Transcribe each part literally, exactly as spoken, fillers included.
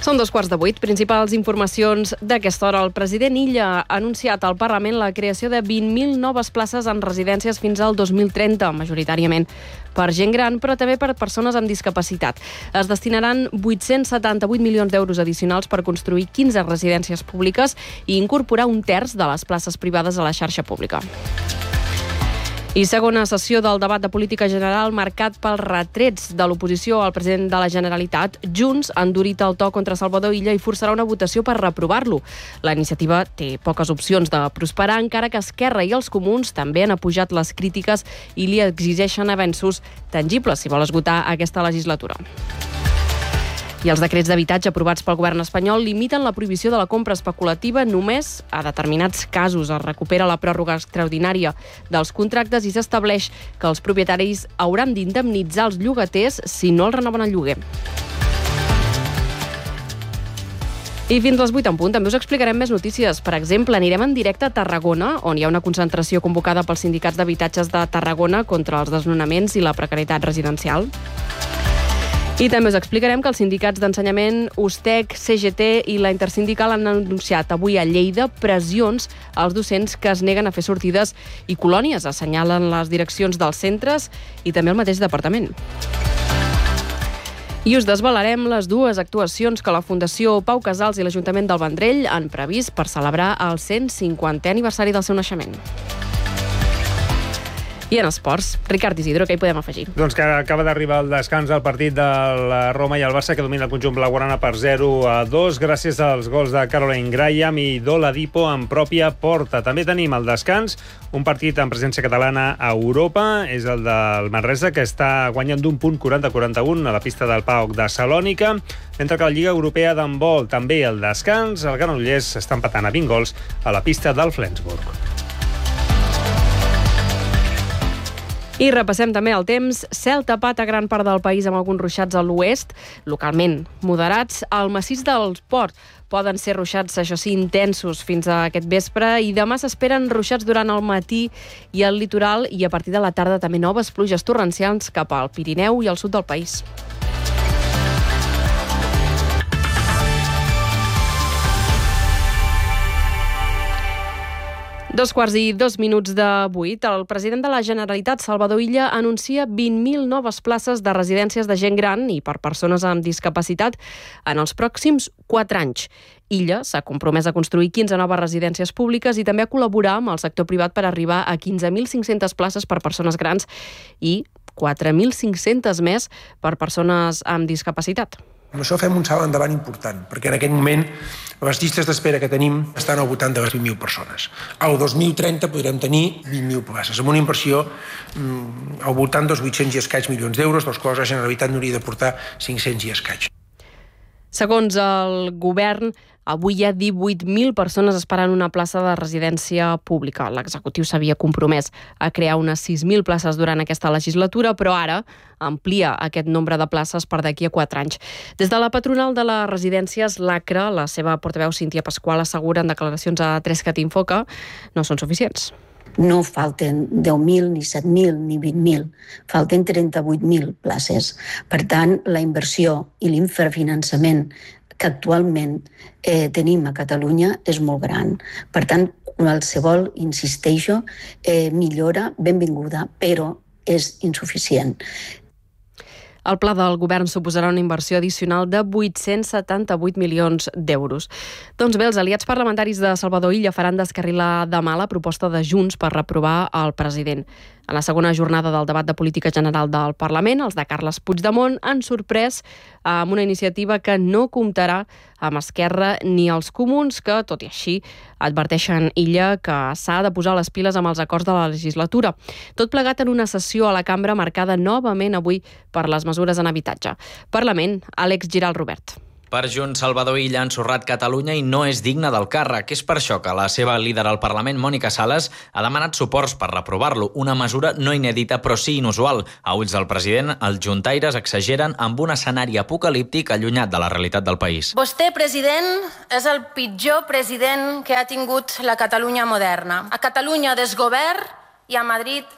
Són dos quarts de vuit. Principals informacions d'aquesta hora. El president Illa ha anunciat al Parlament la creació de vint mil noves places en residències fins al dos mil trenta, majoritàriament per gent gran, però també per persones amb discapacitat. Es destinaran vuit-cents setanta-vuit milions d'euros addicionals per construir quinze residències públiques i incorporar un terç de les places privades a la xarxa pública. I segona sessió del debat de política general marcat pels retrets de l'oposició al president de la Generalitat. Junts ha endurit el to contra Salvador Illa i forçarà una votació per reprovar-lo. La iniciativa té poques opcions de prosperar, encara que Esquerra i els Comuns també han apujat les crítiques i li exigeixen avenços tangibles si vol esgotar aquesta legislatura. I els decrets d'habitatge aprovats pel govern espanyol limiten la prohibició de la compra especulativa només a determinats casos. Es recupera la pròrroga extraordinària dels contractes i s'estableix que els propietaris hauran d'indemnitzar els llogaters si no els renoven el lloguer. I fins les vuit en punt també us explicarem més notícies. Per exemple, anirem en directe a Tarragona, on hi ha una concentració convocada pels sindicats d'habitatges de Tarragona contra els desnonaments i la precarietat residencial. I també us explicarem que els sindicats d'ensenyament USTEC, C G T i la Intersindical han anunciat avui a Lleida pressions als docents que es neguen a fer sortides i colònies, assenyalen les direccions dels centres i també el mateix departament. I us desvelarem les dues actuacions que la Fundació Pau Casals i l'Ajuntament del Vendrell han previst per celebrar el cent cinquantè aniversari del seu naixement. I en esports, Ricard Isidro, què hi podem afegir? Doncs que acaba d'arribar el descans del partit de la Roma i el Barça, que domina el conjunt blaugrana per zero a dos, gràcies als gols de Caroline Graham i d'Oladipo en pròpia porta. També tenim el descans, un partit amb presència catalana a Europa, és el del Manresa, que està guanyant d'un punt quaranta a quaranta-un a la pista del PAOK de Salònica, mentre que la Lliga Europea d'handbol també el descans, el Granollers està empatant a vint gols a la pista del Flensburg. I repassem també el temps. Cel tapat a gran part del país amb alguns ruixats a l'oest, localment moderats. Al massís del Port poden ser ruixats, això sí, intensos fins a aquest vespre, i demà s'esperen ruixats durant el matí i al litoral, i a partir de la tarda també noves pluges torrencials cap al Pirineu i al sud del país. Dos quarts i dos minuts de vuit. El president de la Generalitat, Salvador Illa, anuncia vint mil noves places de residències de gent gran i per persones amb discapacitat en els pròxims quatre anys. Illa s'ha compromès a construir quinze noves residències públiques i també a col·laborar amb el sector privat per arribar a quinze mil cinc-centes places per persones grans i quatre mil cinc-centes més per persones amb discapacitat. Amb això fem un salt endavant important, perquè en aquest moment les llistes d'espera que tenim estan al voltant de les vint mil persones. Al dos mil trenta podrem tenir vint mil places, amb una inversió mm, al voltant dels vuit-cents i escaig milions d'euros, dels quals la Generalitat n'hauria de portar cinc-cents i escaig. Segons el govern, avui hi ha divuit mil persones esperant una plaça de residència pública. L'executiu s'havia compromès a crear unes sis mil places durant aquesta legislatura, però ara amplia aquest nombre de places per d'aquí a quatre anys. Des de la patronal de les residències, l'ACRA, la seva portaveu Cíntia Pasqual assegura en declaracions a Trescat Info que no són suficients. No falten deu mil, ni set mil, ni vint mil. Falten trenta-vuit mil places. Per tant, la inversió i l'infrafinançament que actualment eh, tenim a Catalunya és molt gran. Per tant, qualsevol, insisteixo, eh, millora benvinguda, però és insuficient. El pla del govern suposarà una inversió addicional de vuit-cents setanta-vuit milions d'euros. Doncs bé, els aliats parlamentaris de Salvador Illa faran descarrilar demà la proposta de Junts per reprovar el president. En la segona jornada del debat de política general del Parlament, els de Carles Puigdemont han sorprès amb una iniciativa que no comptarà amb Esquerra ni els Comuns, que, tot i així, adverteixen Illa que s'ha de posar les piles amb els acords de la legislatura. Tot plegat en una sessió a la cambra marcada novament avui per les mesures en habitatge. Parlament, Àlex Giral Robert. Per Junts, Salvador Illa ha ensorrat Catalunya i no és digne del càrrec. És per això que la seva líder al Parlament, Mònica Sales, ha demanat suports per reprovar-lo, una mesura no inèdita però sí inusual. A ulls del president, els juntaires exageren amb un escenari apocalíptic allunyat de la realitat del país. Vostè, president, és el pitjor president que ha tingut la Catalunya moderna. A Catalunya desgovern i a Madrid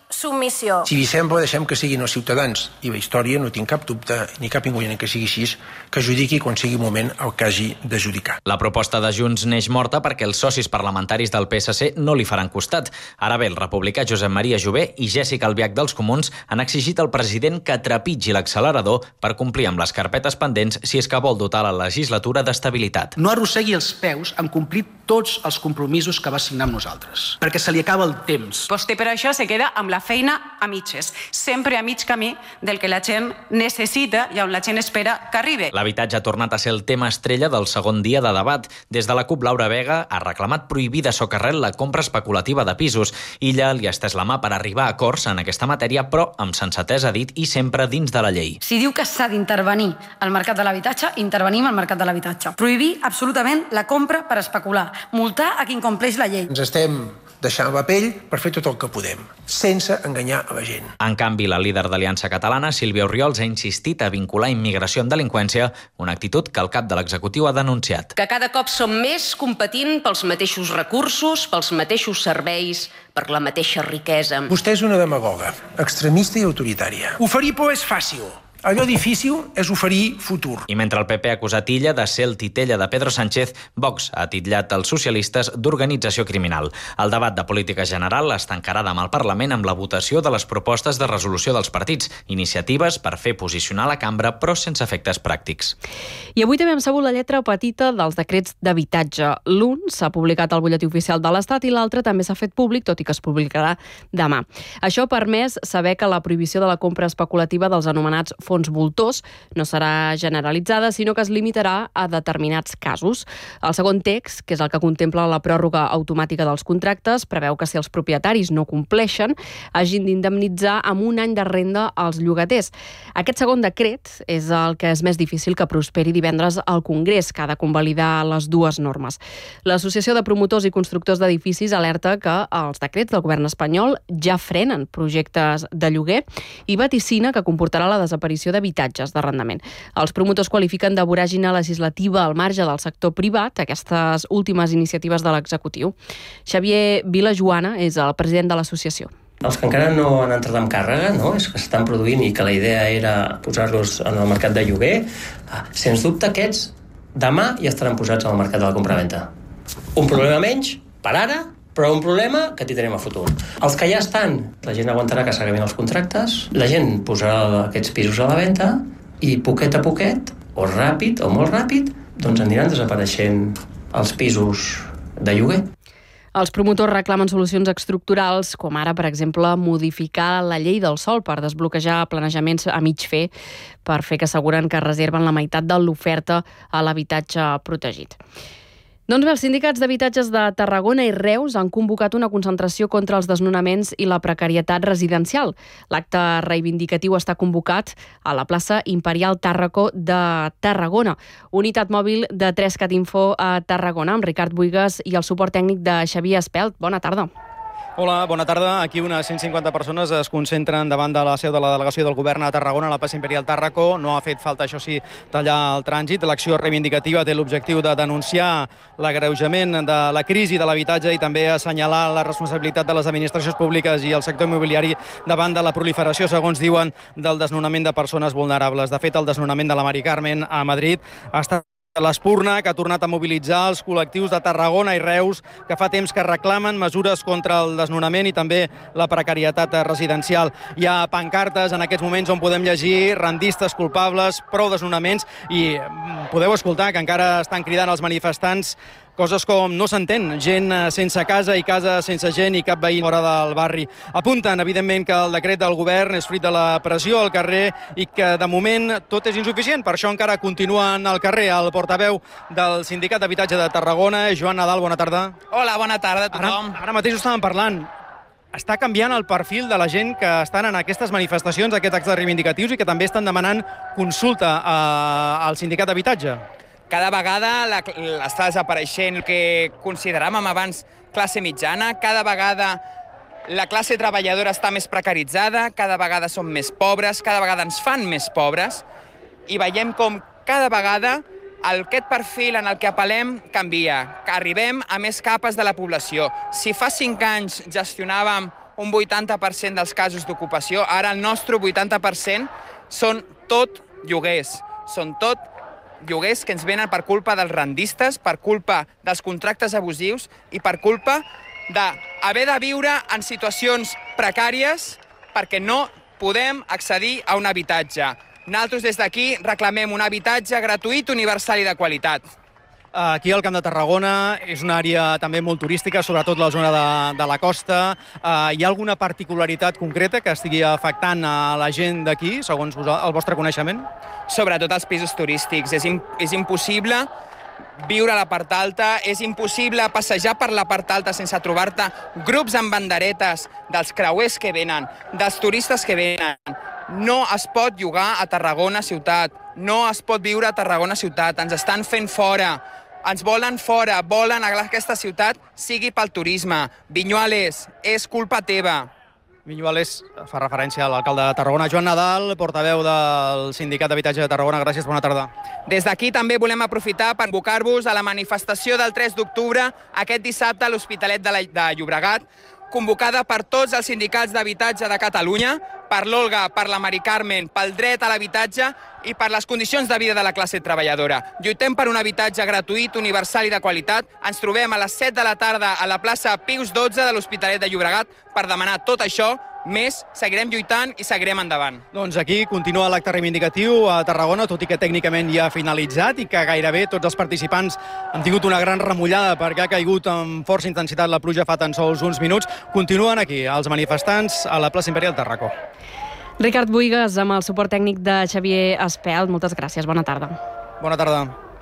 submissió. Si vi sembla, deixem que siguin els ciutadans i la història, no tinc cap dubte ni cap inconvenient que sigui així, que judiqui quan sigui moment el que hagi de judicar. La proposta de Junts neix morta perquè els socis parlamentaris del P S C no li faran costat. Ara bé, el republicà Josep Maria Jové i Jèssica Albiach dels Comuns han exigit al president que trepitgi l'accelerador per complir amb les carpetes pendents si és que vol dotar la legislatura d'estabilitat. No arrossegui els peus en complir tots els compromisos que va signar amb nosaltres, perquè se li acaba el temps. Vostè per això se queda amb la feina a mitges, sempre a mig camí del que la gent necessita i on la gent espera que arribi. L'habitatge ha tornat a ser el tema estrella del segon dia de debat. Des de la CUP, Laura Vega ha reclamat prohibir de socarrel la compra especulativa de pisos. Illa li ha estès la mà per arribar a acords en aquesta matèria, però amb sensatesa, ha dit, i sempre dins de la llei. Si diu que s'ha d'intervenir al mercat de l'habitatge, intervenim al mercat de l'habitatge. Prohibir absolutament la compra per especular. Multar a qui incompleix la llei. Ens estem deixant la pell per fer tot el que podem, sense enganyar a la gent. En canvi, la líder d'Aliança Catalana, Sílvia Orriols, ha insistit a vincular immigració amb delinqüència, una actitud que el cap de l'executiu ha denunciat. Que cada cop som més competint pels mateixos recursos, pels mateixos serveis, per la mateixa riquesa. Vostè és una demagoga, extremista i autoritària. Oferir por és fàcil. Allò difícil és oferir futur. I mentre el P P ha acusat Illa de ser el titella de Pedro Sánchez, Vox ha titllat els socialistes d'organització criminal. El debat de política general es tancarà demà al Parlament amb la votació de les propostes de resolució dels partits, iniciatives per fer posicionar la cambra, però sense efectes pràctics. I avui també hem sabut la lletra petita dels decrets d'habitatge. L'un s'ha publicat al butlletí oficial de l'Estat i l'altre també s'ha fet públic, tot i que es publicarà demà. Això ha permès saber que la prohibició de la compra especulativa dels anomenats fons voltors no serà generalitzada, sinó que es limitarà a determinats casos. El segon text, que és el que contempla la pròrroga automàtica dels contractes, preveu que si els propietaris no compleixen, hagin d'indemnitzar amb un any de renda als llogaters. Aquest segon decret és el que és més difícil que prosperi divendres al Congrés, que ha de convalidar les dues normes. L'Associació de Promotors i Constructors d'Edificis alerta que els decrets del govern espanyol ja frenen projectes de lloguer i vaticina que comportarà la desaparició d'habitatges d'arrendament. Els promotors qualifiquen de voràgina legislativa al marge del sector privat aquestes últimes iniciatives de l'executiu. Xavier Vilajoana és el president de l'associació. Els que encara no han entrat en càrrega, no? És que s'estan produint i que la idea era posar-los en el mercat de lloguer, sens dubte aquests demà ja estaran posats al mercat de la compravenda. Un problema menys, per ara, però un problema que tindrem a futur. Els que ja estan, la gent aguantarà que s'acabin els contractes, la gent posarà aquests pisos a la venda i poquet a poquet, o ràpid o molt ràpid, doncs aniran desapareixent els pisos de lloguer. Els promotors reclamen solucions estructurals, com ara, per exemple, modificar la llei del sòl per desbloquejar planejaments a mig fer, per fer que asseguren que reserven la meitat de l'oferta a l'habitatge protegit. Doncs bé, els sindicats d'habitatges de Tarragona i Reus han convocat una concentració contra els desnonaments i la precarietat residencial. L'acte reivindicatiu està convocat a la plaça Imperial Tàrraco de Tarragona. Unitat mòbil de tres cat info a Tarragona, amb Ricard Buigas i el suport tècnic de Xavier Espelt. Bona tarda. Hola, bona tarda. Aquí unes cent cinquanta persones es concentren davant de la seu de la delegació del govern a Tarragona, a la plaça Imperial Tàrraco. No ha fet falta, això sí, tallar el trànsit. L'acció reivindicativa té l'objectiu de denunciar l'agreujament de la crisi de l'habitatge i també assenyalar la responsabilitat de les administracions públiques i el sector immobiliari davant de la proliferació, segons diuen, del desnonament de persones vulnerables. De fet, el desnonament de la Mari Carmen a Madrid ha estat l'espurna que ha tornat a mobilitzar els col·lectius de Tarragona i Reus, que fa temps que reclamen mesures contra el desnonament i també la precarietat residencial. Hi ha pancartes en aquests moments on podem llegir rendistes culpables, prou desnonaments, i podeu escoltar que encara estan cridant els manifestants coses com no s'entén, gent sense casa i casa sense gent i cap veí fora del barri. Apunten, evidentment, que el decret del govern és fruit de la pressió al carrer i que, de moment, tot és insuficient. Per això encara continuen al carrer. El portaveu del Sindicat d'Habitatge de Tarragona, Joan Nadal, bona tarda. Hola, bona tarda a tothom. Ara, ara mateix ho estàvem parlant. Està canviant el perfil de la gent que estan en aquestes manifestacions, aquests actes reivindicatius, i que també estan demanant consulta a, al Sindicat d'Habitatge. Cada vegada la, està desapareixent el que consideràvem abans classe mitjana, cada vegada la classe treballadora està més precaritzada, cada vegada som més pobres, cada vegada ens fan més pobres, i veiem com cada vegada aquest perfil en el que apel·lem canvia, que arribem a més capes de la població. Si fa cinc anys gestionàvem un vuitanta per cent dels casos d'ocupació. Ara el nostre vuitanta per cent són tot lloguers. Són tot lloguers que ens venen per culpa dels rendistes, per culpa dels contractes abusius i per culpa d'haver de viure en situacions precàries perquè no podem accedir a un habitatge. Nosaltres des d'aquí reclamem un habitatge gratuït, universal i de qualitat. Aquí al Camp de Tarragona és una àrea també molt turística, sobretot la zona de, de la costa. Uh, hi ha alguna particularitat concreta que estigui afectant a la gent d'aquí, segons el vostre coneixement? Sobretot els pisos turístics. És, im és impossible viure a la part alta, és impossible passejar per la part alta sense trobar-te grups amb banderetes dels creuers que venen, dels turistes que venen. No es pot llogar a Tarragona ciutat, no es pot viure a Tarragona ciutat, ens estan fent fora, ens volen fora, volen que aquesta ciutat sigui pel turisme. Viñuales, és culpa teva. Viñuales fa referència a l'alcalde de Tarragona. Joan Nadal, portaveu del Sindicat d'Habitatge de Tarragona. Gràcies, bona tarda. Des d'aquí també volem aprofitar per convocar-vos a la manifestació del tres d'octubre, aquest dissabte a l'Hospitalet de, la, de Llobregat, convocada per tots els sindicats d'habitatge de Catalunya, per l'Olga, per la Mari Carmen, pel dret a l'habitatge i per les condicions de vida de la classe treballadora. Lluitem per un habitatge gratuït, universal i de qualitat. Ens trobem a les set de la tarda a la plaça Pius dotze de l'Hospitalet de Llobregat per demanar tot això, més, seguirem lluitant i seguirem endavant. Doncs aquí continua l'acte reivindicatiu a Tarragona, tot i que tècnicament ja ha finalitzat i que gairebé tots els participants han tingut una gran remullada perquè ha caigut amb força intensitat la pluja fa tan sols uns minuts. Continuen aquí els manifestants a la plaça Imperial Tarracó. Ricard Buigas, amb el suport tècnic de Xavier Espelt. Moltes gràcies, bona tarda. Bona tarda.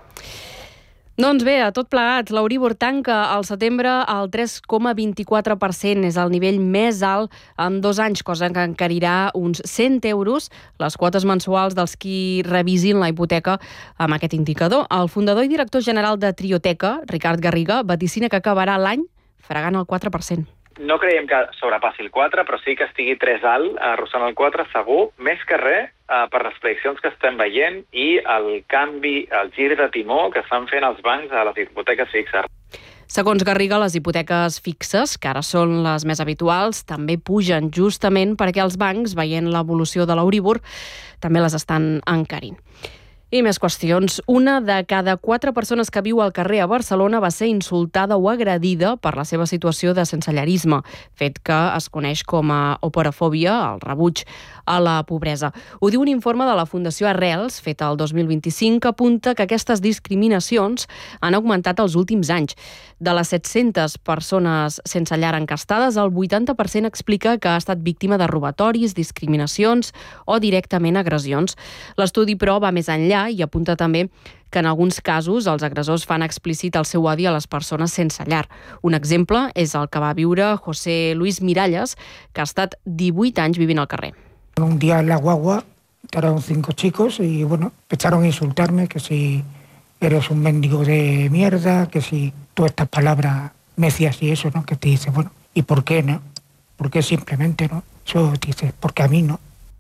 Doncs bé, a tot plegat, l'Euribor tanca al setembre al tres coma vint-i-quatre per cent. És el nivell més alt en dos anys, cosa que encarirà uns cent euros les quotes mensuals dels qui revisin la hipoteca amb aquest indicador. El fundador i director general de Trioteca, Ricard Garriga, vaticina que acabarà l'any fregant el quatre per cent. No creiem que sobrepassi el quatre, però sí que estigui tres alt, arrossant el quatre, segur, més que res eh, per les prediccions que estem veient i el canvi, el gir de timó que estan fent els bancs a les hipoteques fixes. Segons Garriga, les hipoteques fixes, que ara són les més habituals, també pugen justament perquè els bancs, veient l'evolució de l'Euribor, també les estan encarint. I més qüestions. Una de cada quatre persones que viu al carrer a Barcelona va ser insultada o agredida per la seva situació de sensellarisme, fet que es coneix com a operafòbia, el rebuig a la pobresa. Ho diu un informe de la Fundació Arrels, fet el dos mil vint-i-cinc, que apunta que aquestes discriminacions han augmentat els últims anys. De les set-centes persones sense llar encastades, el vuitanta per cent explica que ha estat víctima de robatoris, discriminacions o directament agressions. L'estudi, però, va més enllà i apunta també que en alguns casos els agressors fan explícit el seu odi a les persones sense llar. Un exemple és el que va viure José Luis Miralles, que ha estat divuit anys vivint al carrer. Un día en la guagua entraron cinco chicos y bueno, empezaron a insultarme que si eres un mendigo de mierda, que si todas estas palabras me decías y eso, ¿no? Que te dices, bueno, ¿y por qué no? ¿Por qué simplemente no? Eso te dices, porque a mí no.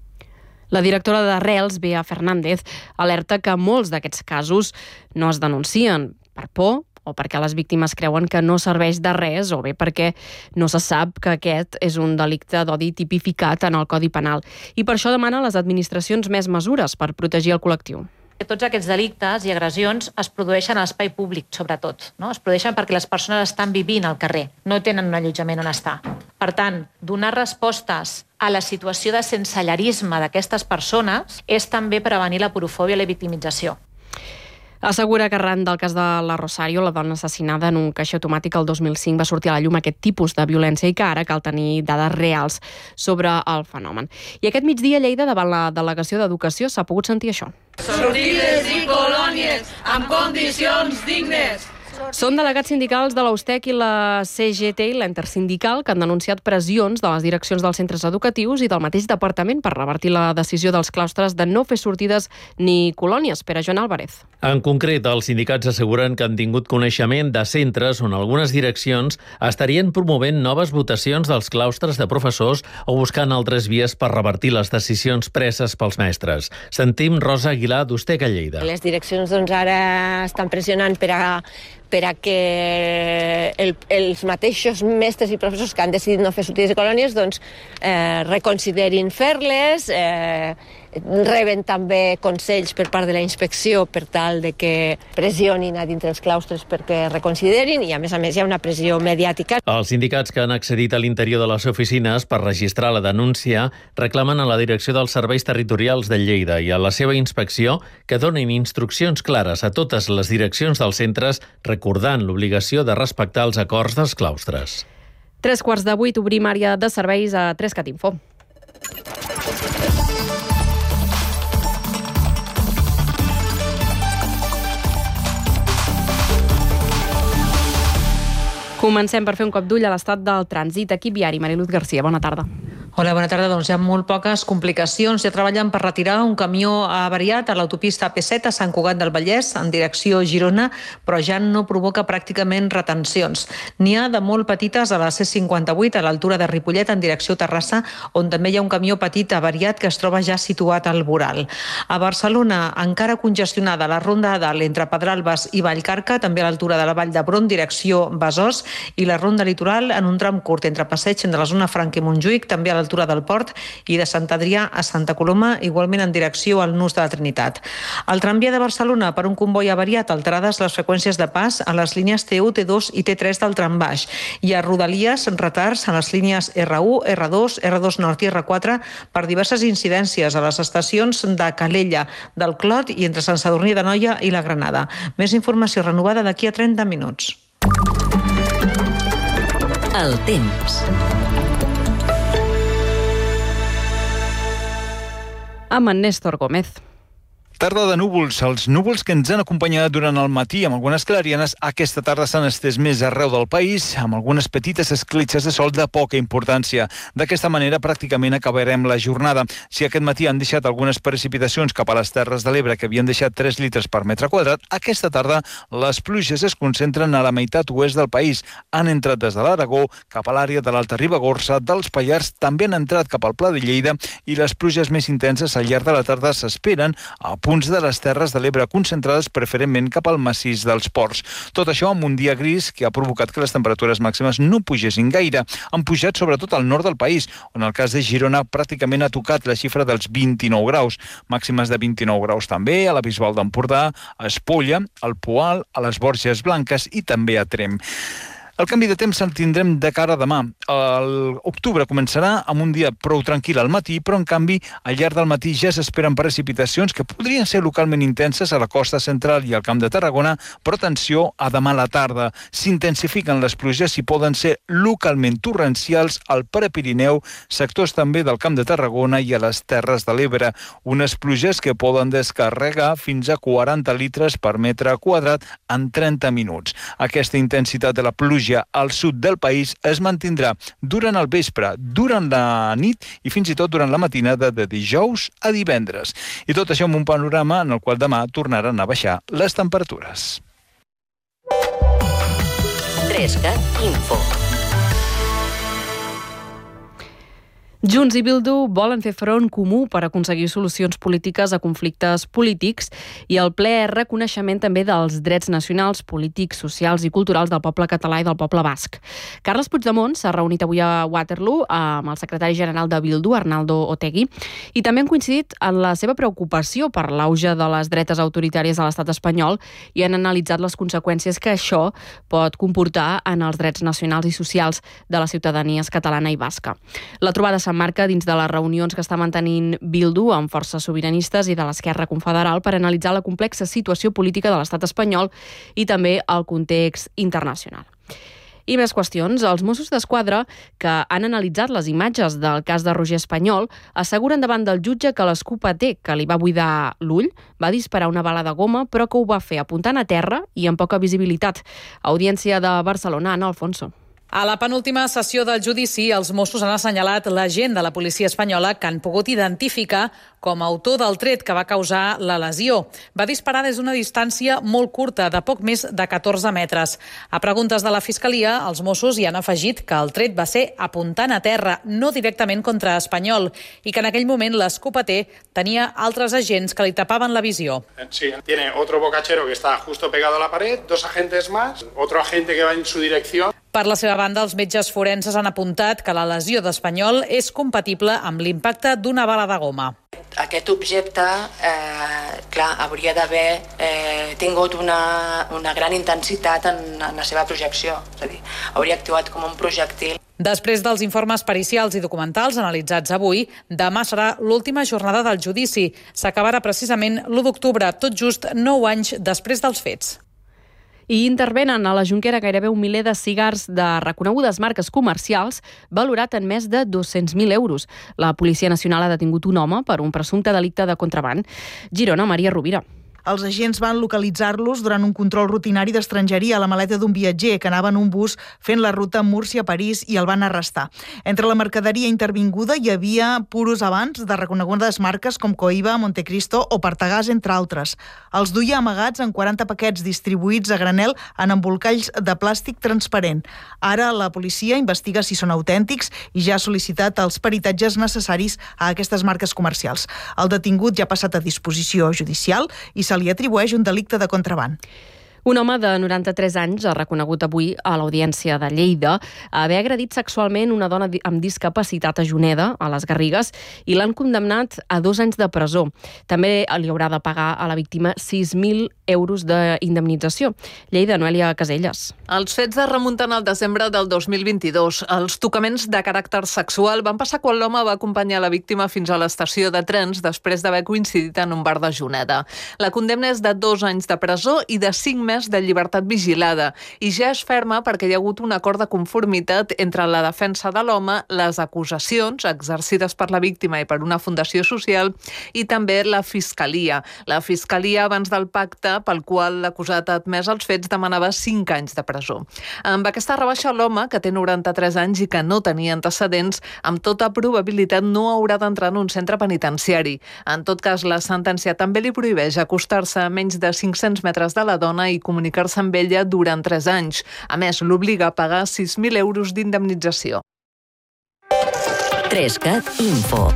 La directora d'Arrels, Bea Fernández, alerta que molts d'aquests casos no es denuncien per por o perquè les víctimes creuen que no serveix de res o bé perquè no se sap que aquest és un delicte d'odi tipificat en el Codi Penal. I per això demana a les administracions més mesures per protegir el col·lectiu. Tots aquests delictes i agressions es produeixen a l'espai públic, sobretot. No? Es produeixen perquè les persones estan vivint al carrer, no tenen un allotjament on estar. Per tant, donar respostes a la situació de sensellarisme d'aquestes persones és també prevenir la porofòbia i la victimització. Assegura que arran del cas de la Rosario, la dona assassinada en un caixer automàtic el dos mil cinc, va sortir a la llum aquest tipus de violència i que ara cal tenir dades reals sobre el fenomen. I aquest migdia a Lleida, davant la Delegació d'Educació, s'ha pogut sentir això. Sortides i colònies amb condicions dignes. Són delegats sindicals de l'Austec i la C G T i l'Intersindical que han denunciat pressions de les direccions dels centres educatius i del mateix departament per revertir la decisió dels claustres de no fer sortides ni colònies. Pere Joan Álvarez. En concret, els sindicats asseguren que han tingut coneixement de centres on algunes direccions estarien promovent noves votacions dels claustres de professors o buscant altres vies per revertir les decisions preses pels mestres. Sentim Rosa Aguilar, d'Austec a Lleida. Les direccions doncs, ara estan pressionant per a per a que el, els mateixos mestres i professors que han decidit no fer sortides i colònies doncs, eh, reconsiderin fer-les, eh, reben també consells per part de la inspecció per tal de que pressionin a dintre els claustres perquè reconsiderin i a més a més hi ha una pressió mediàtica. Els sindicats que han accedit a l'interior de les oficines per registrar la denúncia reclamen a la Direcció dels Serveis Territorials de Lleida i a la seva inspecció que donin instruccions clares a totes les direccions dels centres recordant l'obligació de respectar els acords dels claustres. Tres quarts de vuit obrim àrea de serveis a Trescat Info. Comencem per fer un cop d'ull a l'estat del trànsit. Equip viari, Mariluz Garcia, bona tarda. Hola, bona tarda. Doncs hi ha molt poques complicacions. Ja treballen per retirar un camió avariat a l'autopista A P set a Sant Cugat del Vallès en direcció Girona, però ja no provoca pràcticament retencions. N'hi ha de molt petites a la C cinquanta-vuit a l'altura de Ripollet en direcció Terrassa, on també hi ha un camió petit avariat que es troba ja situat al voral. A Barcelona, encara congestionada la ronda a dalt entre Pedralbes i Vallcarca, també a l'altura de la Vall d'Hebron, direcció Besòs, i la ronda litoral en un tram curt entre Passeig de la zona Franca i Montjuïc, també a l'altura del Port, i de Sant Adrià a Santa Coloma, igualment en direcció al Nus de la Trinitat. Al tramvia de Barcelona, per un comboi avariat, alterades les freqüències de pas a les línies T u, T dos i T tres del tram baix. I a Rodalies, retards a les línies R u, R dos, R dos Nord i R quatre per diverses incidències a les estacions de Calella, del Clot i entre Sant Sadurní d'Anoia i la Granada. Més informació renovada d'aquí a trenta minuts. El temps. Amb en Néstor Gómez. Tarda de núvols. Els núvols que ens han acompanyat durant el matí amb algunes clarianes aquesta tarda s'han estès més arreu del país, amb algunes petites escletxes de sol de poca importància. D'aquesta manera pràcticament acabarem la jornada. Si aquest matí han deixat algunes precipitacions cap a les Terres de l'Ebre que havien deixat tres litres per metre quadrat, aquesta tarda les pluges es concentren a la meitat oest del país. Han entrat des de l'Aragó cap a l'àrea de l'Alta Ribagorça, dels Pallars també han entrat cap al Pla de Lleida i les pluges més intenses al llarg de la tarda s'esperen a punts de les Terres de l'Ebre, concentrades preferentment cap al massís dels Ports. Tot això amb un dia gris que ha provocat que les temperatures màximes no pugessin gaire. Han pujat sobretot al nord del país, on el cas de Girona pràcticament ha tocat la xifra dels vint-i-nou graus. Màximes de vint-i-nou graus també a la Bisbal d'Empordà, a Espolla, al Poal, a les Borges Blanques i també a Tremp. El canvi de temps el tindrem de cara a demà. L'octubre començarà amb un dia prou tranquil al matí, però en canvi al llarg del matí ja s'esperen precipitacions que podrien ser localment intenses a la costa central i al Camp de Tarragona, però atenció a demà a la tarda. S'intensifiquen les pluges i poden ser localment torrencials al Prepirineu, sectors també del Camp de Tarragona i a les Terres de l'Ebre. Unes pluges que poden descarregar fins a quaranta litres per metre quadrat en trenta minuts. Aquesta intensitat de la pluja al sud del país es mantindrà durant el vespre, durant la nit i fins i tot durant la matinada de dijous a divendres. I tot això amb un panorama en el qual demà tornaran a baixar les temperatures. Trescat Info. Junts i Bildu volen fer front comú per aconseguir solucions polítiques a conflictes polítics i el ple és reconeixement també dels drets nacionals, polítics, socials i culturals del poble català i del poble basc. Carles Puigdemont s'ha reunit avui a Waterloo amb el secretari general de Bildu, Arnaldo Otegi, i també han coincidit en la seva preocupació per l'auge de les dretes autoritàries a l'estat espanyol i han analitzat les conseqüències que això pot comportar en els drets nacionals i socials de les ciutadanies catalana i basca. La trobada s'emmarca dins de les reunions que està mantenint Bildu amb forces sobiranistes i de l'Esquerra Confederal per analitzar la complexa situació política de l'estat espanyol i també el context internacional. I més qüestions. Els Mossos d'Esquadra, que han analitzat les imatges del cas de Roger Espanyol, asseguren davant del jutge que l'escopeter que li va buidar l'ull va disparar una bala de goma, però que ho va fer apuntant a terra i amb poca visibilitat. Audiència de Barcelona, Ana Alfonso. A la penúltima sessió del judici, els Mossos han assenyalat l'agent de la policia espanyola que han pogut identificar com a autor del tret que va causar la lesió. Va disparar des d'una distància molt curta, de poc més de catorze metres. A preguntes de la Fiscalia, els Mossos hi han afegit que el tret va ser apuntant a terra, no directament contra Espanyol, i que en aquell moment l'escopeter tenia altres agents que li tapaven la visió. Sí, tiene otro bocachero que está justo pegado a la pared, dos agentes más, otro agente que va en su dirección. Per la seva banda, els metges forenses han apuntat que la lesió d'Espanyol és compatible amb l'impacte d'una bala de goma. Aquest objecte, eh, clar, hauria d'haver eh, tingut una, una gran intensitat en, en la seva projecció, és a dir, hauria actuat com un projectil. Després dels informes pericials i documentals analitzats avui, demà serà l'última jornada del judici. S'acabarà precisament l'u d'octubre, tot just nou anys després dels fets. I intervenen a la Jonquera gairebé un miler de cigars de reconegudes marques comercials valorat en més de dos-cents mil euros. La Policia Nacional ha detingut un home per un presumpte delicte de contraban. Girona, Maria Rovira. Els agents van localitzar-los durant un control rutinari d'estrangeria a la maleta d'un viatger que anava en un bus fent la ruta Múrcia-París i el van arrestar. Entre la mercaderia intervinguda hi havia puros abans de reconegudes marques com Coiba, Montecristo o Partagàs, entre altres. Els duia amagats en quaranta paquets distribuïts a granel en embolcalls de plàstic transparent. Ara la policia investiga si són autèntics i ja ha sol·licitat els peritatges necessaris a aquestes marques comercials. El detingut ja ha passat a disposició judicial i s'ha li atribueix un delicte de contraban. Un home de noranta-tres anys ha reconegut avui a l'Audiència de Lleida haver agredit sexualment una dona amb discapacitat a Juneda, a les Garrigues, i l'han condemnat a dos anys de presó. També li haurà de pagar a la víctima sis mil euros d'indemnització. Lleida, Noelia Caselles. Els fets es remunten al desembre del dos mil vint-i-dos. Els tocaments de caràcter sexual van passar quan l'home va acompanyar la víctima fins a l'estació de trens després d'haver coincidit en un bar de Juneda. La condemna és de dos anys de presó i de cinc mesos de llibertat vigilada i ja és ferma perquè hi ha hagut un acord de conformitat entre la defensa de l'home, les acusacions exercides per la víctima i per una fundació social i també la Fiscalia. La Fiscalia, abans del pacte pel qual l'acusat ha admès els fets, demanava cinc anys de presó. Amb aquesta rebaixa, l'home, que té noranta-tres anys i que no tenia antecedents, amb tota probabilitat no haurà d'entrar en un centre penitenciari. En tot cas, la sentència també li prohibeix acostar-se a menys de cinc-cents metres de la dona i comunicar-se amb ella durant tres anys. A més, l'obliga a pagar sis mil euros d'indemnització. trescat Info.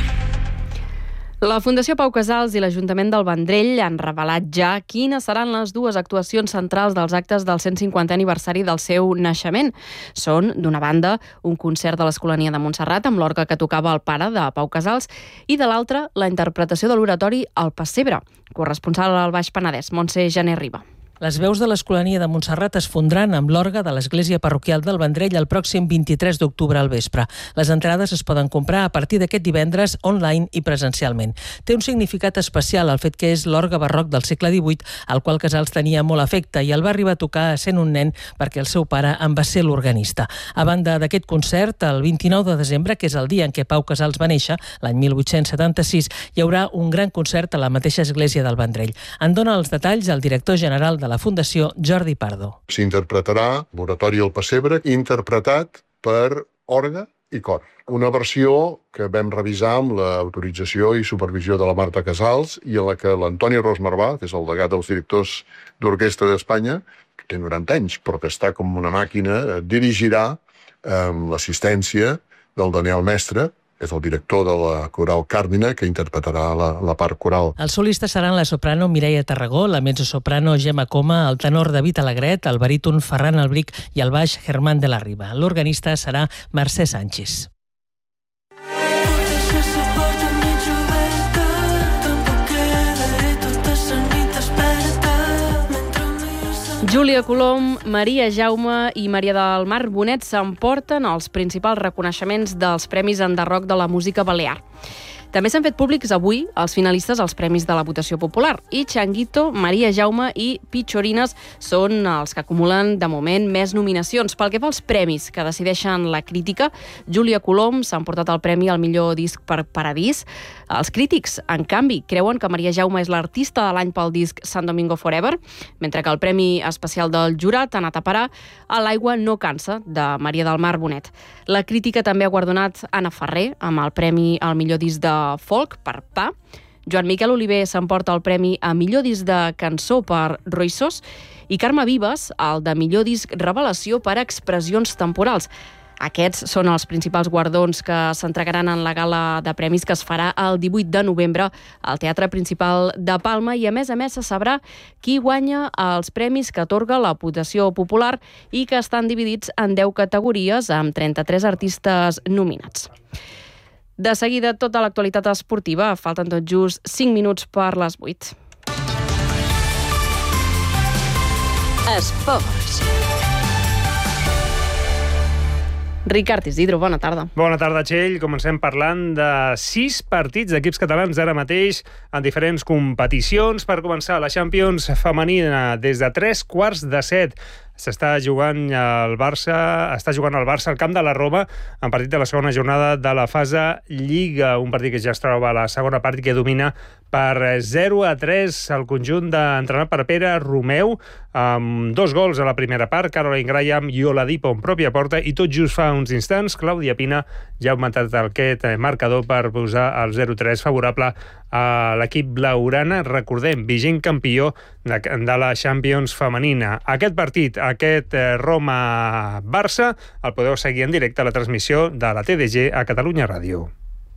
La Fundació Pau Casals i l'Ajuntament del Vendrell han revelat ja quines seran les dues actuacions centrals dels actes del cent cinquantè aniversari del seu naixement. Són, d'una banda, un concert de l'Escolania de Montserrat amb l'orgue que tocava el pare de Pau Casals i, de l'altra, la interpretació de l'oratori El Pessebre. Corresponsal al Baix Penedès, Montse Jané Riba. Les veus de l'Escolania de Montserrat es fondran amb l'orgue de l'Església Parroquial del Vendrell el pròxim vint-i-tres d'octubre al vespre. Les entrades es poden comprar a partir d'aquest divendres online i presencialment. Té un significat especial el fet que és l'orgue barroc del segle divuit, al qual Casals tenia molt afecte i el va arribar a tocar sent un nen perquè el seu pare en va ser l'organista. A banda d'aquest concert, el vint-i-nou de desembre, que és el dia en què Pau Casals va néixer, l'any mil vuit-cents setanta-sis, hi haurà un gran concert a la mateixa església del Vendrell. En dona els detalls el director general de de la Fundació, Jordi Pardo. S'interpretarà l'oratori El Pessebre, interpretat per orgue i cor. Una versió que vam revisar amb l'autorització i supervisió de la Marta Casals i en la que l'Antoni Ros Marvà, que és el degà dels directors d'orquestra d'Espanya, que té noranta anys, però que està com una màquina, dirigirà amb l'assistència del Daniel Mestre, que és el director de la coral Càrdina, que interpretarà la, la part coral. Els solistes seran la soprano Mireia Tarragó, la mezzosoprano Gemma Coma, el tenor David Alegret, el baríton Ferran Albric i el baix Germán de la Riba. L'organista serà Mercè Sánchez. Júlia Colom, Maria Jaume i Maria del Mar Bonet s'emporten els principals reconeixements dels Premis Enderroc de la Música Balear. També s'han fet públics avui els finalistes als Premis de la Votació Popular i Changuito, Maria Jaume i Pichorines són els que acumulen de moment més nominacions. Pel que fa als premis que decideixen la crítica, Júlia Colom s'ha emportat el premi al millor disc per Paradís, Els crítics, en canvi, creuen que Maria Jaume és l'artista de l'any pel disc San Domingo Forever, mentre que el Premi Especial del jurat ha anat a parar a L'aigua no cansa, de Maria del Mar Bonet. La crítica també ha guardonat Anna Ferrer amb el Premi al millor disc de folk per Pa. Joan Miquel Oliver s'emporta el Premi a millor disc de cançó per Roissos i Carme Vives el de millor disc revelació per Expressions temporals. Aquests són els principals guardons que s'entregaran en la gala de premis que es farà el divuit de novembre al Teatre Principal de Palma i, a més a més, se sabrà qui guanya els premis que atorga la votació popular i que estan dividits en deu categories amb trenta-tres artistes nominats. De seguida, tota l'actualitat esportiva. Falten tot just cinc minuts per les vuit. Esports. Ricard Isidro, bona tarda. Bona tarda, Txell. Comencem parlant de sis partits d'equips catalans ara mateix en diferents competicions. Per començar, la Champions femenina des de tres quarts de set. S'està jugant el Barça, està jugant el Barça al camp de la Roma en partit de la segona jornada de la fase Lliga, un partit que ja es troba a la segona part i que domina per zero a tres el conjunt d'entrenat per Pere Romeu, amb dos gols a la primera part, Caroline Graham i Oladipo en pròpia porta, i tot just fa uns instants Clàudia Pina ja ha augmentat aquest marcador per posar el zero a tres favorable a l'equip blaugrana, recordem, vigent campió de, de la Champions femenina. Aquest partit, aquest Roma-Barça, el podeu seguir en directe a la transmissió de la T D G a Catalunya Ràdio.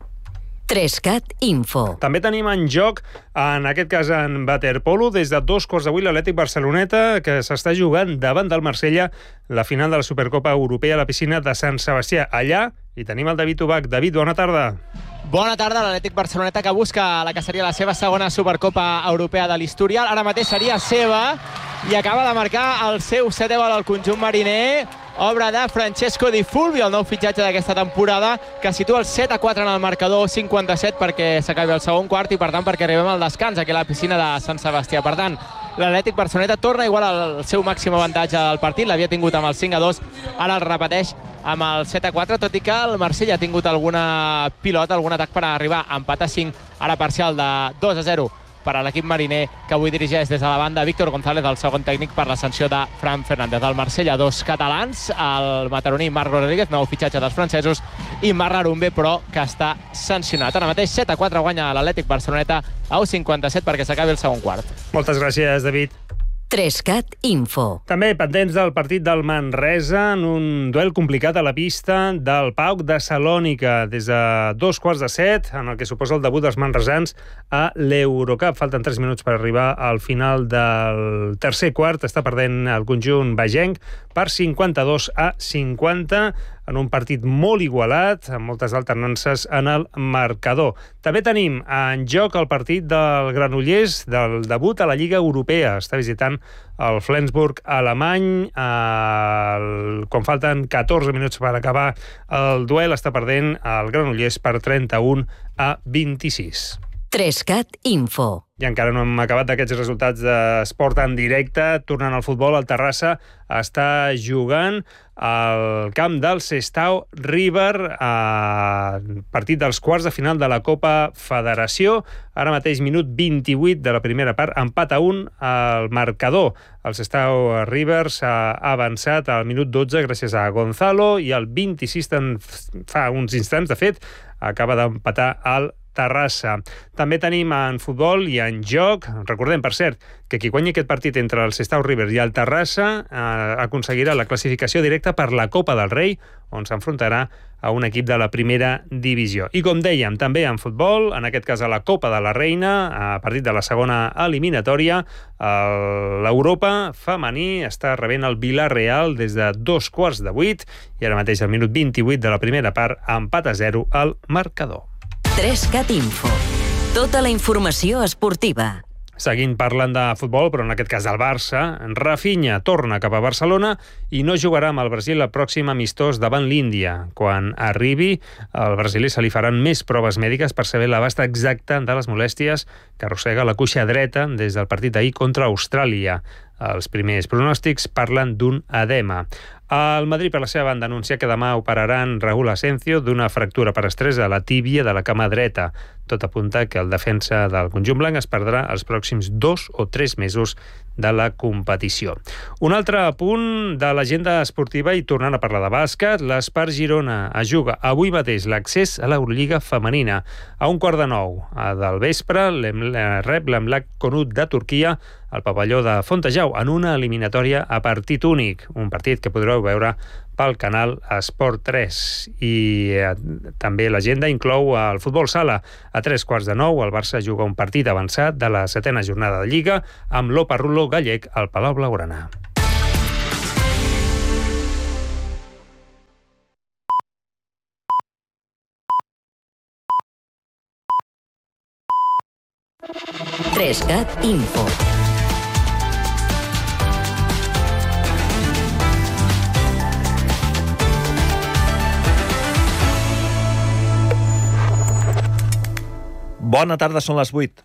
Trescat Info. També tenim en joc, en aquest cas en waterpolo, des de dos quarts de vuit l'Atlètic Barceloneta, que s'està jugant davant del Marsella la final de la Supercopa Europea a la piscina de Sant Sebastià. Allà hi tenim el David Ubach. David, bona tarda. Bona tarda, l'Atlètic Barceloneta, que busca la que seria la seva segona Supercopa Europea de l'historial. Ara mateix seria seva i acaba de marcar el seu setè gol al conjunt mariner. Obra de Francesco Di Fulvio, el nou fitxatge d'aquesta temporada, que situa el set a quatre en el marcador, cinquanta-set perquè s'acabi el segon quart i, per tant, perquè arribem al descans aquí a la piscina de Sant Sebastià. Per tant, l'Atlètic Barceloneta torna igual al seu màxim avantatge del partit, l'havia tingut amb el cinc a dos, ara el repeteix amb el set a quatre, tot i que el Marsella ha tingut alguna pilota, algun atac per arribar a empat a cinc, ara parcial de dos a zero per a l'equip mariner, que avui dirigeix des de la banda Víctor González, el segon tècnic, per la sanció de Fran Fernández. El Marsella, dos catalans, el mataroní Marc Rodríguez, nou fitxatge dels francesos, i Marc Larumbe, però, que està sancionat. Ara mateix set a quatre guanya l'Atlètic Barceloneta a u cinquanta-set perquè s'acabi el segon quart. Moltes gràcies, David. Trescat Info. També pendents del partit del Manresa en un duel complicat a la pista del PAOK de Salònica des de dos quarts de set, en el que suposa el debut dels manresans a l'Eurocup. Falten tres minuts per arribar al final del tercer quart. Està perdent el conjunt bagenc per cinquanta-dos a cinquanta en un partit molt igualat, amb moltes alternances en el marcador. També tenim en joc el partit del Granollers, del debut a la Lliga Europea. Està visitant el Flensburg alemany. El... Quan falten catorze minuts per acabar el duel, està perdent el Granollers per trenta-un a vint-i-sis. Trescat Info. I encara no hem acabat d'aquests resultats d'esport en directe. Tornant al futbol, el Terrassa està jugant al camp del Sestao River, a partit dels quarts de final de la Copa Federació. Ara mateix minut vint-i-vuit de la primera part, empat a un al marcador. El Sestao River s'ha avançat al minut dotze gràcies a Gonzalo i al vint-i-sis, fa uns instants, de fet, acaba d'empatar el Terrassa. També tenim en futbol i en joc, recordem, per cert, que qui guanyi aquest partit entre el Sestao River i el Terrassa eh, aconseguirà la classificació directa per la Copa del Rei, on s'enfrontarà a un equip de la primera divisió. I com dèiem, també en futbol, en aquest cas a la Copa de la Reina, a partit de la segona eliminatòria, l'Europa femení està rebent el Villarreal des de dos quarts de vuit i ara mateix al minut vint-i-vuit de la primera part, empat a zero al marcador. Trescat Info. Tota la informació esportiva. Seguint parlant de futbol, però en aquest cas del Barça, Rafinha torna cap a Barcelona i no jugarà amb el Brasil el pròxim amistós davant l'Índia. Quan arribi, al brasiler se li faran més proves mèdiques per saber l'abast exacte de les molèsties que arrossega la cuixa dreta des del partit ahir contra Austràlia. Els primers pronòstics parlen d'un edema. El Madrid, per la seva banda, anuncia que demà operaran Raúl Asensio d'una fractura per estrès a la tíbia de la cama dreta. Tot apunta que el defensa del conjunt blanc es perdrà els pròxims dos o tres mesos de la competició. Un altre punt de l'agenda esportiva, i tornant a parlar de bàsquet, l'Espart Girona es juga avui mateix l'accés a l'Eurolliga femenina. A un quart de nou del vespre rep l'Emlak Konut de Turquia al pavelló de Fontejau en una eliminatòria a partit únic, un partit que podreu veure pel canal Esport tres. I eh, també l'agenda inclou el futbol sala. A tres quarts de nou el Barça juga un partit avançat de la setena jornada de Lliga amb l'Oparrulo gallec al Palau Blaugrana. Trescat Info. Bona tarda, són les vuit.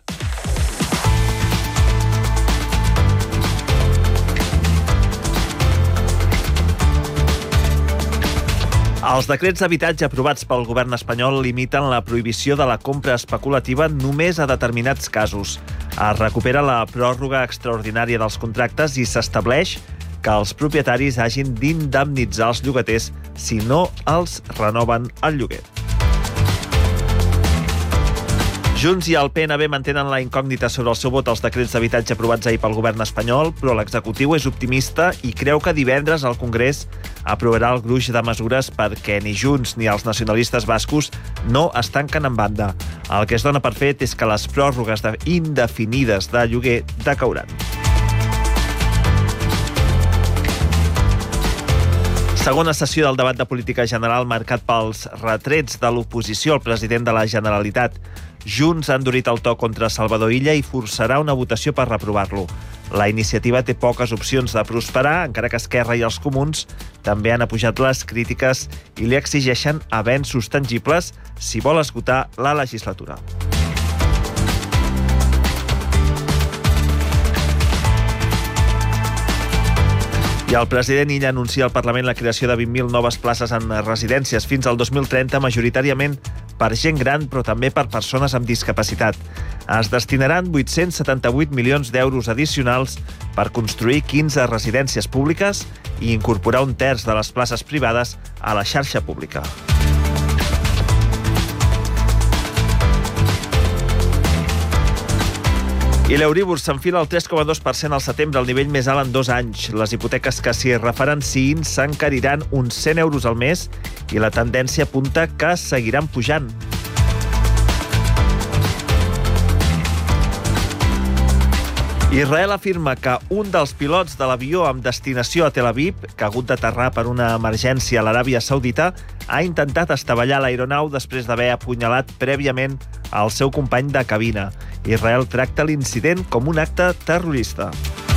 Els decrets d'habitatge aprovats pel govern espanyol limiten la prohibició de la compra especulativa només a determinats casos. Es recupera la pròrroga extraordinària dels contractes i s'estableix que els propietaris hagin d'indemnitzar els llogaters si no els renoven el lloguer. Junts i el P N B mantenen la incògnita sobre el seu vot als decrets d'habitatge aprovats ahir pel govern espanyol, però l'executiu és optimista i creu que divendres el Congrés aprovarà el gruix de mesures perquè ni Junts ni els nacionalistes bascos no es tanquen en banda. El que es dona per fet és que les pròrrogues indefinides de lloguer decauran. Segona sessió del debat de política general marcat pels retrets de l'oposició al president de la Generalitat. Junts ha endurit el to contra Salvador Illa i forçarà una votació per reprovar-lo. La iniciativa té poques opcions de prosperar, encara que Esquerra i els Comuns també han apujat les crítiques i li exigeixen avenços tangibles si vol esgotar la legislatura. I el president Illa anuncia al Parlament la creació de vint mil noves places en residències fins al dos mil trenta, majoritàriament per gent gran, però també per persones amb discapacitat. Es destinaran vuit-cents setanta-vuit milions d'euros addicionals per construir quinze residències públiques i incorporar un terç de les places privades a la xarxa pública. I l'Euríbor s'enfila al tres coma dos per cent al setembre, el nivell més alt en dos anys. Les hipoteques que s'hi referenciïn s'encariran uns cent euros al mes i la tendència apunta que seguiran pujant. Israel afirma que un dels pilots de l'avió amb destinació a Tel Aviv, que ha hagut d'aterrar per una emergència a l'Aràbia Saudita, ha intentat estavellar l'aeronau després d'haver apunyalat prèviament al seu company de cabina. Israel tracta l'incident com un acte terrorista.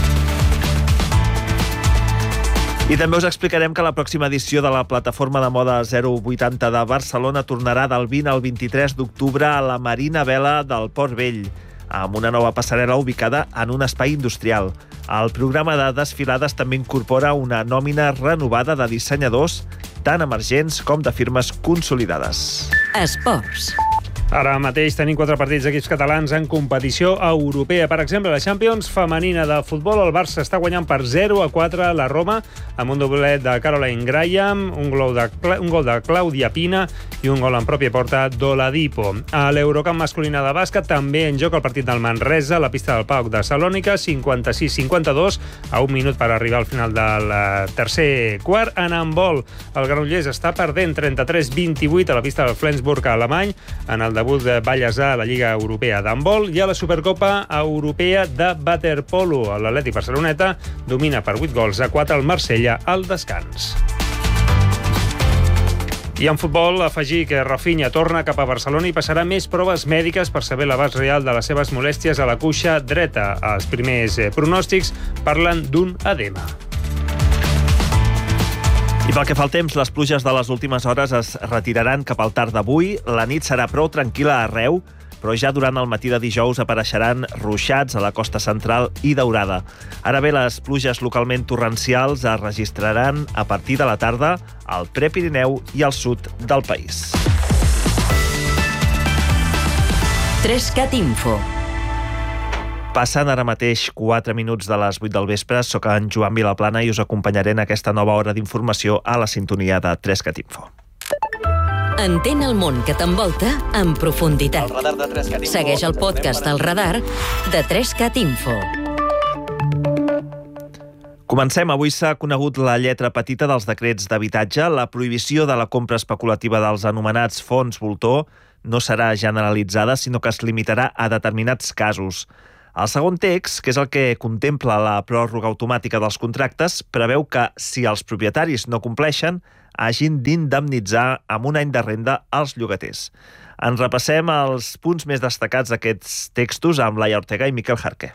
I també us explicarem que la pròxima edició de la plataforma de moda zero vuitanta de Barcelona tornarà del vint al vint-i-tres d'octubre a la Marina Vela del Port Vell, amb una nova passarel·la ubicada en un espai industrial. El programa de desfilades també incorpora una nòmina renovada de dissenyadors, tant emergents com de firmes consolidades. Esports. Ara mateix tenim quatre partits d'equips catalans en competició europea. Per exemple, la Champions femenina de futbol, el Barça està guanyant per zero a quatre a la Roma, amb un doblet de Caroline Graham, un gol de, un gol de Clàudia Pina i un gol en pròpia porta d'Oladipo. A l'Eurocamp masculina de bàsquet també en joc el partit del Manresa, a la pista del Pauk de Salònica, cinquanta-sis cinquanta-dos, a un minut per arribar al final del tercer quart. En handbol, el Granollers està perdent trenta-tres vint-i-vuit a la pista del Flensburg alemany, en el debut de Vallèsà a la Lliga Europea d'handbol, i a la Supercopa Europea de waterpolo. L'Atlètic Barceloneta domina per vuit gols a quatre al Marsella al descans. I en futbol, afegir que Rafinha torna cap a Barcelona i passarà més proves mèdiques per saber l'abast real de les seves molèsties a la cuixa dreta. Els primers pronòstics parlen d'un edema. I pel que fa al temps, les pluges de les últimes hores es retiraran cap al tard d'avui. La nit serà prou tranquil·la arreu, però ja durant el matí de dijous apareixeran ruixats a la costa central i Daurada. Ara bé, les pluges localment torrencials es registraran a partir de la tarda al Prepirineu i al sud del país. trescat Info. Passen ara mateix quatre minuts de les vuit del vespre. Soc en Joan Vilaplana i us acompanyaré en aquesta nova hora d'informació a la sintonia de trescat Info. Entén el món que t'envolta en profunditat. El radar de trescat Info. Segueix el podcast del radar de trescat Info. Comencem. Avui s'ha conegut la lletra petita dels decrets d'habitatge. La prohibició de la compra especulativa dels anomenats fons voltor no serà generalitzada, sinó que es limitarà a determinats casos. El segon text, que és el que contempla la pròrroga automàtica dels contractes, preveu que, si els propietaris no compleixen, hagin d'indemnitzar amb un any de renda als llogaters. En repassem els punts més destacats d'aquests textos amb Laia Ortega i Miquel Jarque.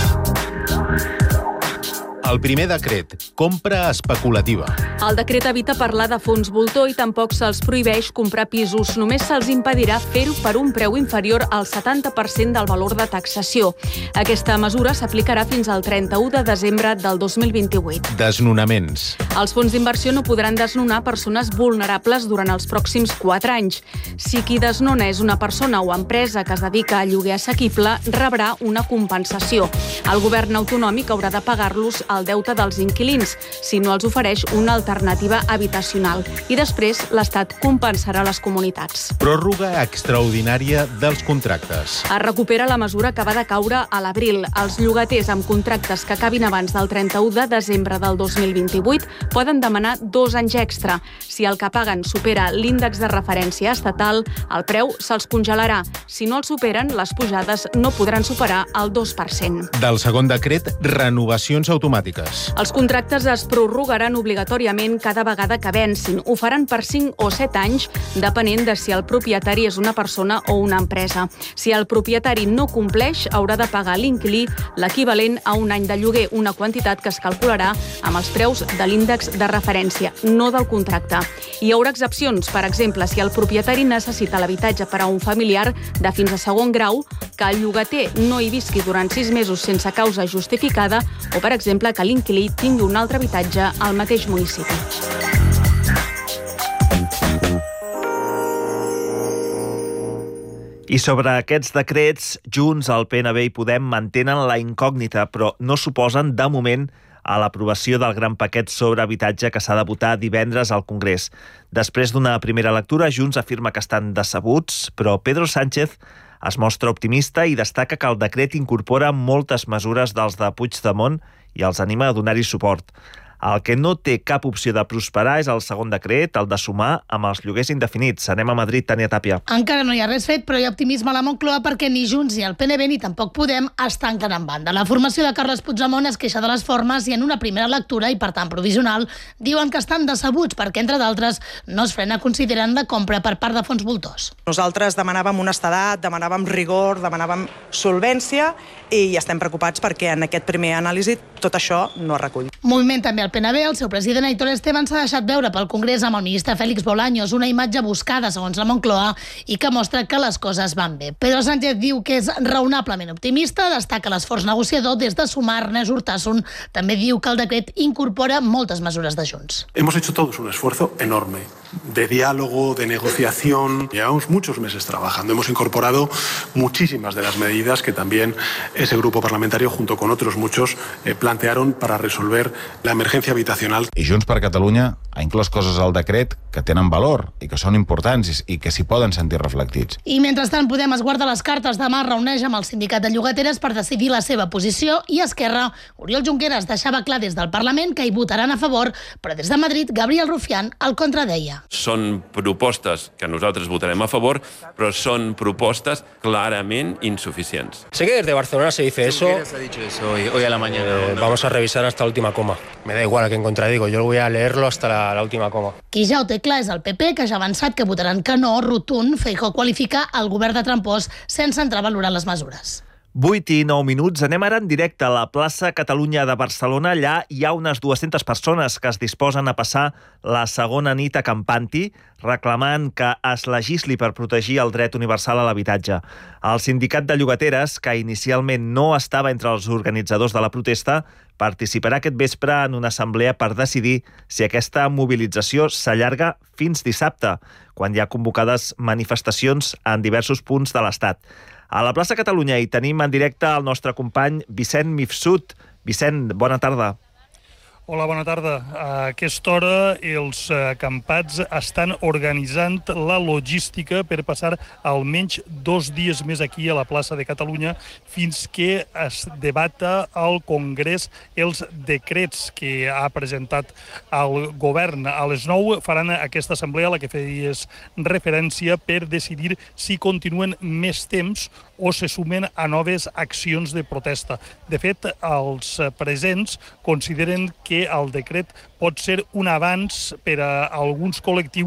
El primer decret, compra especulativa. El decret evita parlar de fons voltor i tampoc se'ls prohibeix comprar pisos. Només se'ls impedirà fer-ho per un preu inferior al setanta per cent del valor de taxació. Aquesta mesura s'aplicarà fins al trenta-u de desembre del dos mil vint-i-vuit. Desnonaments. Els fons d'inversió no podran desnonar persones vulnerables durant els pròxims quatre anys. Si qui desnona és una persona o empresa que es dedica a lloguer assequible, rebrà una compensació. El govern autonòmic haurà de pagar-los el deute dels inquilins, si no els ofereix una alternativa habitacional. I després l'Estat compensarà les comunitats. Pròrroga extraordinària dels contractes. Es recupera la mesura que va decaure a l'abril. Els llogaters amb contractes que acabin abans del trenta-u de desembre del dos mil vint-i-vuit poden demanar dos anys extra. Si el que paguen supera l'índex de referència estatal, el preu se'ls congelarà. Si no el superen, les pujades no podran superar el dos per cent. Del segon decret, renovacions automàtiques. Els contractes es prorrogaran obligatòriament cada vegada que vencin. Ho faran per cinc o set anys, depenent de si el propietari és una persona o una empresa. Si el propietari no compleix, haurà de pagar a l'inquilí l'equivalent a un any de lloguer, una quantitat que es calcularà amb els preus de l'índex de referència, no del contracte. Hi haurà excepcions, per exemple, si el propietari necessita l'habitatge per a un familiar de fins a segon grau, que el llogater no hi visqui durant sis mesos sense causa justificada o, per exemple, que l'inquilí tingui un altre habitatge al mateix municipi. I sobre aquests decrets, Junts, el P N B i Podem mantenen la incògnita, però no suposen, de moment, a l'aprovació del gran paquet sobre habitatge que s'ha de votar divendres al Congrés. Després d'una primera lectura, Junts afirma que estan decebuts, però Pedro Sánchez es mostra optimista i destaca que el decret incorpora moltes mesures dels de Puigdemont i els anima a donar-hi suport. El que no té cap opció de prosperar és el segon decret, el de sumar amb els lloguers indefinits. Anem a Madrid, Tània Tàpia. Encara no hi ha res fet, però hi ha optimisme a la Moncloa perquè ni Junts ni el P N B ni tampoc Podem es tanquen en banda. La formació de Carles Puigdemont es queixa de les formes i en una primera lectura, i per tant provisional, diuen que estan decebuts perquè, entre d'altres, no es frena considerant la compra per part de fons voltors. Nosaltres demanàvem honestedat, demanàvem rigor, demanàvem solvència i estem preocupats perquè en aquest primer anàlisi tot això no es recull. Moviment també al P N B, el seu president Aitor Esteban s'ha deixat veure pel Congrés amb el ministre Félix Bolaños, una imatge buscada segons la Moncloa i que mostra que les coses van bé. Pedro Sánchez diu que és raonablement optimista, destaca l'esforç negociador des de Sumar. Ernest Urtasun també diu que el decret incorpora moltes mesures de Junts. Hemos hecho todos un esfuerzo enorme de diálogo, de negociación. Llevamos muchos meses trabajando. Hemos incorporado muchísimas de las medidas que también ese grupo parlamentario, junto con otros muchos, eh, plantearon para resolver la emergencia habitacional. I Junts per Catalunya ha inclòs coses al decret que tenen valor i que són importants i que s'hi poden sentir reflectits. I mentrestant Podem es guarda les cartes. Demà reuneix amb el sindicat de llogateres per decidir la seva posició i Esquerra, Oriol Junqueras deixava clar des del Parlament que hi votaran a favor, però des de Madrid Gabriel Rufián el contradeia. Són propostes que nosaltres votarem a favor, però són propostes clarament insuficients. Sé que desde Barcelona se dice eso. Junqueras ha dicho eso hoy, hoy a la mañana. Eh, vamos a revisar hasta la última coma. Me da igual a quién contradigo, yo voy a leerlo hasta la, la última coma. Qui ja ho té clar és el P P, que ja ha avançat que votaran que no, rotund. Feijóo qualifica el govern de trampós sense entrar a valorar les mesures. vuit i nou minuts. Anem ara en directe a la plaça Catalunya de Barcelona. Allà hi ha unes dues-centes persones que es disposen a passar la segona nit acampant-hi, reclamant que es legisli per protegir el dret universal a l'habitatge. El sindicat de llogateres, que inicialment no estava entre els organitzadors de la protesta, participarà aquest vespre en una assemblea per decidir si aquesta mobilització s'allarga fins dissabte, quan hi ha convocades manifestacions en diversos punts de l'Estat. A la plaça Catalunya hi tenim en directe el nostre company Vicent Mifsud. Vicent, bona tarda. Hola, bona tarda. A aquesta hora els acampats estan organitzant la logística per passar almenys dos dies més aquí a la plaça de Catalunya fins que es debata al Congrés els decrets que ha presentat el govern. A les nou faran aquesta assemblea a la que feies referència per decidir si continuen més temps o se sumen a noves accions de protesta. De fet, els presents consideren que el decret pot ser un avanç per a alguns col·lectius